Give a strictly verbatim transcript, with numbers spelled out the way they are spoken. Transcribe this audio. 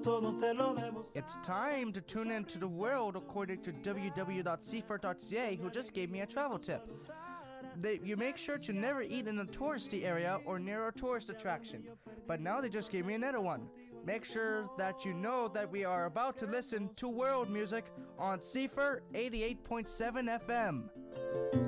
It's time to tune into the world according to w w w dot seafort dot c a, who just gave me a travel tip. They, you make sure to never eat in a touristy area or near a tourist attraction. But now they just gave me another one. Make sure that you know that we are about to listen to world music on Seafort eighty-eight point seven F M.